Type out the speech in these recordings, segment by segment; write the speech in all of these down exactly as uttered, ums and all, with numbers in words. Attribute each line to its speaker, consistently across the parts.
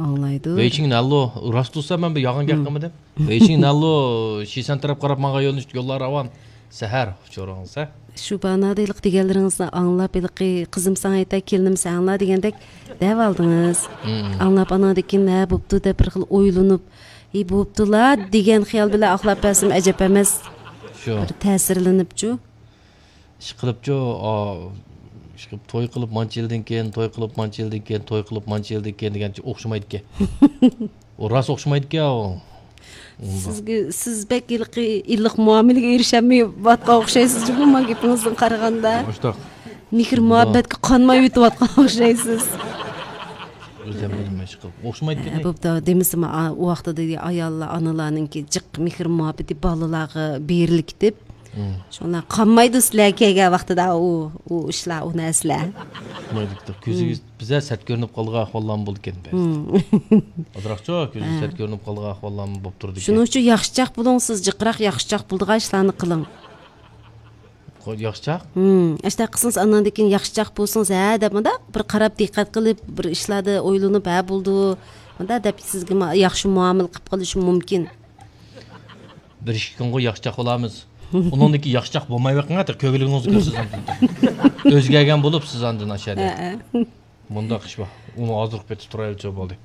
Speaker 1: аңлайды.
Speaker 2: Бейшин алло, растуса мен bir яғын гәк қымыдым. Бейшин алло, шисан тарап қарап маңға yolunu yollar avan. Сәһәр чораңса.
Speaker 1: Шу банадайлық дегенлеріңізді аңлап, елқи қызым саң айта, келінім сәң аңла дегендек дәв алдыңыз. Аңлап анадекен нә бұпты да бір қыл ойлынып, и бұптыла деген қиял біле ақлап бәсім әжеп әмес бір тәсірленіп жу.
Speaker 2: Іш қылып жу, той қылып манчы елден кен, той қылып манчы елден кен, той қылып манчы елден кен деген оқшымайды ке. O рас оқшымайды ке о.
Speaker 1: Sizge siz bek ilqi ilq muamelege erişemey batqa oxşaysız bu ma gepinizden qaraganda.
Speaker 2: Oştaq.
Speaker 1: Mehr muhabbetke qanmay ötüp atqan oxşaysız.
Speaker 2: Özüm bilmey çıqıb. Oxşmaydı ki.
Speaker 1: Bu da demisem o vaqtda dedi ayalla analarınki jiq mehr muhabbeti balalağı berillik dep. Şona qanmaydı sizlarga vaqtda o o işlar o näsler.
Speaker 2: Maydıqda көзігіз bize sert görünüp qalğı ahvallan buldu ken bəs. Adraqçı көзі sert görünüp qalğı ahvallan bop turdu.
Speaker 1: Şunun üçün yaxşıcaq bulunsiz, jiqraq yaxşıcaq bulduğu işlarni qılın.
Speaker 2: Yaxşıcaq?
Speaker 1: Hmm, işte qısınız anandekin yaxşıcaq bolsunuz, hə dep da bir qarab diqqat qilib, bir işladi oylanıb hə buldu. Onda dep sizge yaxşı muamele qilib qilish mumkin.
Speaker 2: Bir iş gün qoy yaxşıcaq olamız. Onundaki yaxşıcaq bolmay vaqыңatır, kögülüğünüzü görsiz andın. Özgəgən bulub siz andın aşağıda. Bunda qış bax, onu azırıq betib turaylı çox oldu.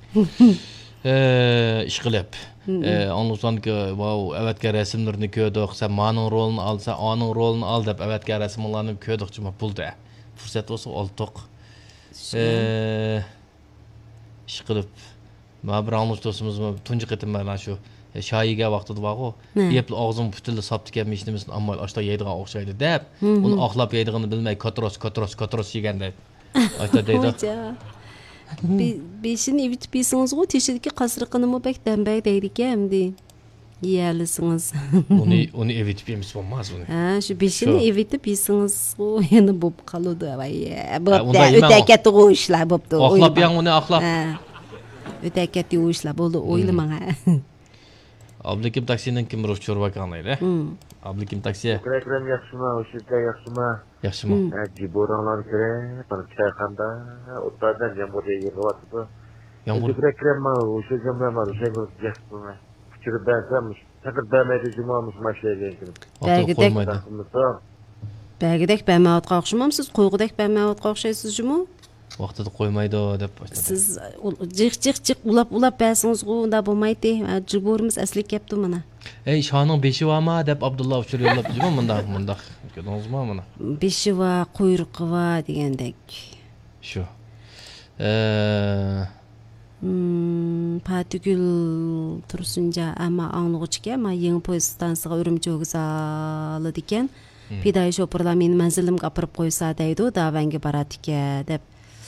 Speaker 2: İş qilib. Anlıqsan ki, əvətkə rəsimlərini köydük, sən manın rolunu al, sən anın rolunu al dep əvətkə rəsimlərini köydük cümə buldu. Fürsət olsa olduq. İş qilib. Mən bir anlıq dostumuz tuncu qitim mən şu. Şayiga vaqtida var o. Yep ağzım putilli saptı kelmişdimiz, amma aşta yeydigan oxşaydı dep. Onu axlap yeydigini bilmey katros katros katros yegende. Ayta deydi.
Speaker 1: Beşini evitip yesiniz o teşidiki qasırqınımı bək dənbək deydik əmdi. Yiyəlisiniz.
Speaker 2: Onu onu evitip yemiş olmaz bunu.
Speaker 1: Ha, şu beşini evitip yesiniz o yana bop qalıdı vay. Bop da ötəkəti o işlər bopdu.
Speaker 2: Axlap yan onu axlap.
Speaker 1: Ötəkəti o işlər boldu oylamana.
Speaker 2: Ablakim taksinin kim ruh çorba kanaydı. Ablakim taksiye.
Speaker 3: Krem yaxşıma, o şirkə yaxşıma.
Speaker 2: Yaxşıma.
Speaker 3: Ciboranlar kire, bana çayxanda, otlardan yağmurda yeri vatıdı.
Speaker 2: Yağmur.
Speaker 3: Krem ma, o şirkəm var, o şirkəm yaxşıma. Fikri bənzəmiş, takır bəməydi cumamış maşaya geldim.
Speaker 1: Bəgidək, bəgidək bəmə atqa oxşamamsız, qoyğudək bəmə atqa oxşaysız cumu?
Speaker 2: Vaqtida qo'ymaydi deb başladı.
Speaker 1: Siz jiq jiq jiq ulab ulab bəsiniz o unda bo'lmaydi. Jiborimiz asli kepti mana.
Speaker 2: Ey shoning beshi varmi deb Abdullah uchur yo'llab jima mundaq mundaq. Ko'rdingizmi mana?
Speaker 1: Beshi va quyruqi va degandek.
Speaker 2: Shu. Eh
Speaker 1: Hmm, Patugul tursunja ama anlıqçıga, ama yeni poyezd stansiyasiga Urumchi vokzali degan. Piday şopurlar meni manzilimga apirib qo'ysa deydi, davanga boradi ekan deb.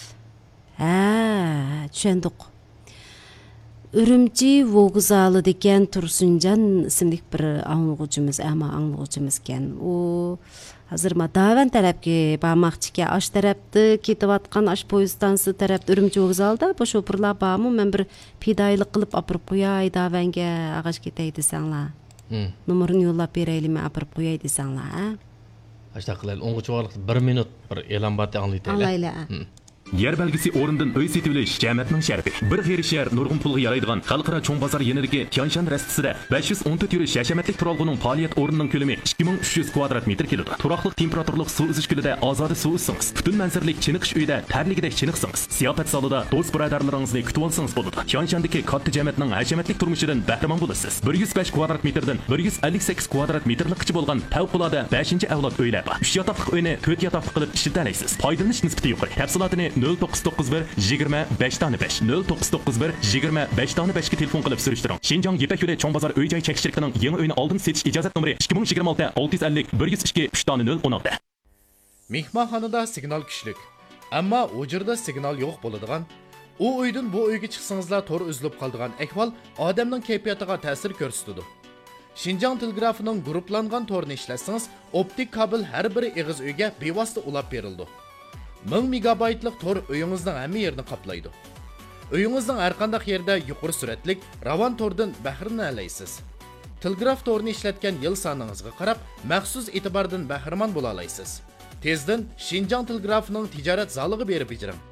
Speaker 1: Ha, tushundik. Urumchi vokzali degan Tursunjon ismli bir anlıqçimiz, ama anlıqçimiz ekan. O hozir ma davan tarafga bormoqchi ekan, ash tarafda ketayotgan ash poyezd stansiyasi tarafda Urumchi vokzalida bu shopurlar bormi? Men bir pidaylik qilib apirib qo'yay davanga, ag'ash ketay desanglar. Numarini yo'llab beraylikmi, apirib qo'yay desanglar, ha?
Speaker 2: Ashta qilaylik. O'ng'ich varliq bir minut bir e'lon batı anglaytaylik.
Speaker 1: Anglayla.
Speaker 4: Yer belgisi o'rindan uy setilish jamoatning sharafi. Bir xeyri shahar nurg'un pulga yaraydigan xalqaro cho'ng bozor yenidagi Tyanshan rastasida besh yuz o'n to'rt yurish hashamatlik turalg'uning faoliyat o'rnining ko'lami ikki ming uch yuz kvadrat metr keladi. Turaqliq temperaturlik suv izish gulida ozoda suv isingiz. Butun manzaralik chiniqish uyida tarligidek chiniqsangiz. Siyofat zalida do'st birodarlaringizni kutib olsangiz bo'ladi. Tyanshandagi katta jamoatning hashamatlik turmushidan bahramon bo'lasiz. bir yuz besh kvadrat metrdan bir yuz ellik sakkiz kvadrat metrlikcha bo'lgan favqulodda beshinchi avlod uylar bor. uch yotoqli uyni to'rt yotoqli qilib ishlatalaysiz. Foydalanish nisbati yuqori. Tafsilotini nol to'qqiz to'qqiz bir yigirma besh besh nol to'qqiz to'qqiz bir yigirma besh besh ga telefon qilib surishtiring. Shinjong Yepak yo'li cho'ng bozor uy joy chekishchiligining yangi uyini oldin setish ijozat nomeri ikki ming yigirma olti olti yuz ellik bir yuz ikki uch nol o'n olti.
Speaker 5: Mehmonxonada signal kuchlik, ammo u yerda signal yo'q bo'ladigan, u uydan bu uyga chiqsangizlar to'r uzilib qoladigan ahvol odamning kayfiyatiga ta'sir ko'rsatadi. Shinjong telegrafining guruhlangan to'rini ishlatsangiz, optik kabel har bir eg'iz uyga bevosita ulab berildi. ming megabaytlik to'r uyingizning hamma yerini qoplaydi. Uyingizning har qanday yerda yuqori suratlik ravon to'rdan bahramlanasiz. Telegraf to'rini ishlatgan yil soningizga qarab, maxsus e'tibordan bahramon bo'la olasiz. Tezdan Shinjong telegrafining tijorat zaliga berib bejiring.